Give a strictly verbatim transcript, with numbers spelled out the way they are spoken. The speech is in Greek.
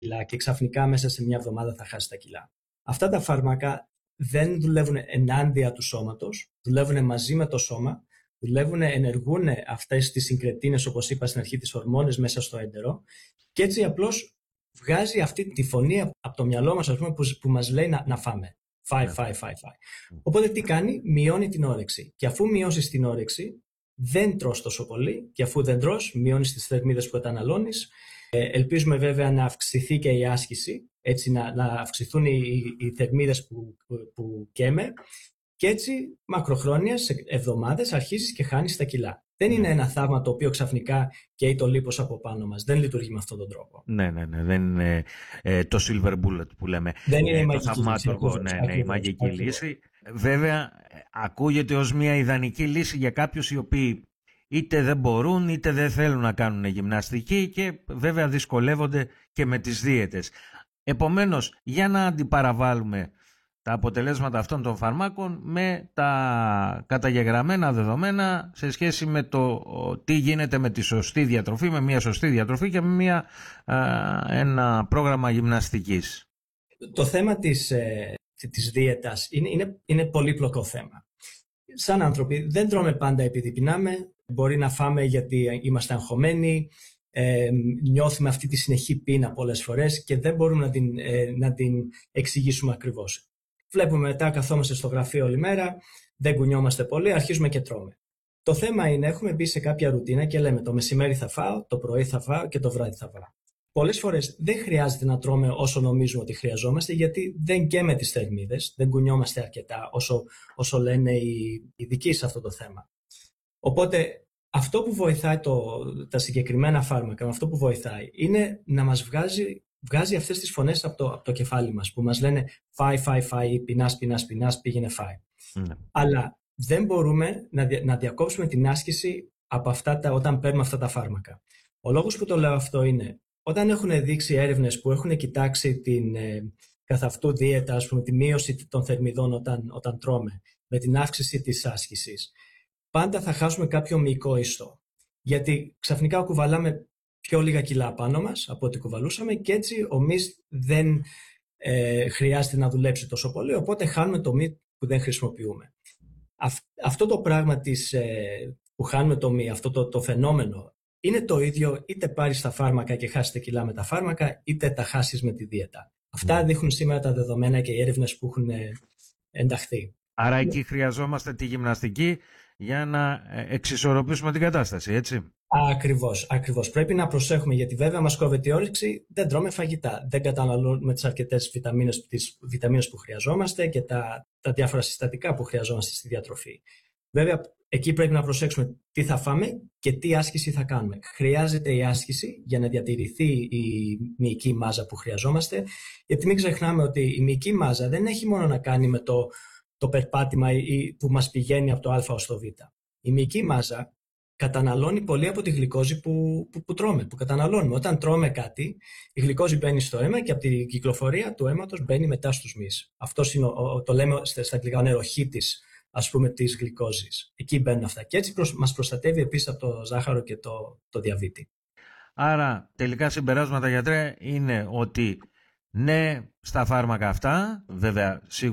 κιλά και ξαφνικά μέσα σε μια εβδομάδα θα χάσει τα κιλά. Αυτά τα φάρμακα δεν δουλεύουν ενάντια του σώματος, δουλεύουν μαζί με το σώμα, δουλεύουν, ενεργούν αυτές τις συγκρετίνες, όπως είπα στην αρχή, τις ορμόνες μέσα στο έντερο και έτσι απλώς βγάζει αυτή τη φωνή από το μυαλό μας, ας πούμε, που, που μας λέει να, να φάμε. Φάει, φάει, φάει, φάει. Οπότε τι κάνει, μειώνει την όρεξη. Και αφού μειώσεις την όρεξη, δεν τρως τόσο πολύ. Και αφού δεν τρως, μειώνεις τις θερμίδες που καταναλώνεις. Ε, ελπίζουμε βέβαια να αυξηθεί και η άσκηση, έτσι να, να αυξηθούν οι, οι θερμίδες που, που, που καίμε. Και έτσι μακροχρόνια, σε εβδομάδες, αρχίζεις και χάνεις τα κιλά. Δεν είναι ένα θαύμα το οποίο ξαφνικά καίει το λίπος από πάνω μας. Δεν λειτουργεί με αυτόν τον τρόπο. Ναι, ναι, ναι. Δεν είναι ε, το silver bullet που λέμε. Δεν είναι ε, η μαγική λύση. Ακριβώς, ναι, ναι, η μαγική λύση. Βέβαια, ακούγεται ως μια ιδανική λύση για κάποιους οι οποίοι είτε δεν μπορούν είτε δεν θέλουν να κάνουν γυμναστική και βέβαια δυσκολεύονται και με τις δίαιτες. Επομένως, για να αντιπαραβάλουμε τα αποτελέσματα αυτών των φαρμάκων με τα καταγεγραμμένα δεδομένα σε σχέση με το τι γίνεται με τη σωστή διατροφή, με μια σωστή διατροφή και με μια, α, ένα πρόγραμμα γυμναστικής. Το θέμα της, ε, της δίαιτας είναι, είναι, είναι πολύπλοκο θέμα. Σαν άνθρωποι δεν τρώμε πάντα επειδή πεινάμε, μπορεί να φάμε γιατί είμαστε αγχωμένοι, ε, νιώθουμε αυτή τη συνεχή πείνα πολλές φορές και δεν μπορούμε να την, ε, να την εξηγήσουμε ακριβώς. Βλέπουμε μετά, καθόμαστε στο γραφείο όλη μέρα, δεν κουνιόμαστε πολύ, αρχίζουμε και τρώμε. Το θέμα είναι, έχουμε μπει σε κάποια ρουτίνα και λέμε το μεσημέρι θα φάω, το πρωί θα φάω και το βράδυ θα φάω. Πολλές φορές δεν χρειάζεται να τρώμε όσο νομίζουμε ότι χρειαζόμαστε, γιατί δεν καίμε τις θερμίδες, δεν κουνιόμαστε αρκετά όσο, όσο λένε οι ειδικοί σε αυτό το θέμα. Οπότε αυτό που βοηθάει το, τα συγκεκριμένα φάρμακα, αυτό που βοηθάει είναι να μας βγάζει, βγάζει αυτές τις φωνές από το, από το κεφάλι μας που μας λένε φάει, φάει, φάει, πεινάς, πεινάς, πεινάς, πήγαινε φάει. Mm. Αλλά δεν μπορούμε να, δια, να διακόψουμε την άσκηση από αυτά τα, όταν παίρνουμε αυτά τα φάρμακα. Ο λόγος που το λέω αυτό είναι όταν έχουν δείξει έρευνες που έχουν κοιτάξει την ε, καθ' αυτού δίαιτα, ας πούμε, τη μείωση των θερμιδών όταν, όταν τρώμε, με την αύξηση της άσκησης, πάντα θα χάσουμε κάποιο μυϊκό ιστό. Γιατί ξαφνικά κουβαλάμε πιο λίγα κιλά πάνω μας από ό,τι κουβαλούσαμε και έτσι ο μυς δεν ε, χρειάζεται να δουλέψει τόσο πολύ, οπότε χάνουμε το μυ που δεν χρησιμοποιούμε. Αυ, αυτό το πράγμα της, ε, που χάνουμε το μυ, αυτό το, το φαινόμενο, είναι το ίδιο είτε πάρεις τα φάρμακα και χάσεις τα κιλά με τα φάρμακα, είτε τα χάσεις με τη δίαιτα. Αυτά δείχνουν σήμερα τα δεδομένα και οι έρευνες που έχουν ενταχθεί. Άρα εκεί χρειαζόμαστε τη γυμναστική για να εξισορροπήσουμε την κατάσταση, έτσι. Ακριβώς, ακριβώς. Πρέπει να προσέχουμε, γιατί βέβαια μας κόβεται η όρεξη, δεν τρώμε φαγητά, δεν καταναλώνουμε τις αρκετές βιταμίνες, τις βιταμίνες που χρειαζόμαστε και τα, τα διάφορα συστατικά που χρειαζόμαστε στη διατροφή. Βέβαια, εκεί πρέπει να προσέξουμε τι θα φάμε και τι άσκηση θα κάνουμε. Χρειάζεται η άσκηση για να διατηρηθεί η μυϊκή μάζα που χρειαζόμαστε, γιατί μην ξεχνάμε ότι η μυϊκή μάζα δεν έχει μόνο να κάνει με το, το περπάτημα που μας πηγαίνει από το α ως το β. Η μυϊκή μάζα καταναλώνει πολύ από τη γλυκόζη που, που, που τρώμε, που καταναλώνουμε. Όταν τρώμε κάτι, η γλυκόζη μπαίνει στο αίμα και από την κυκλοφορία του αίματος μπαίνει μετά στους μυς. Αυτό είναι, ο, το λέμε στα αγγλικά, ο νεροχύτης, ας πούμε, της γλυκόζης. Εκεί μπαίνουν αυτά. Και έτσι προς, μας προστατεύει επίσης από το ζάχαρο και το, το διαβήτη. Άρα, τελικά συμπεράσματα, γιατρέ, είναι ότι ναι, στα φάρμακα αυτά, βέβαια, σίγουρα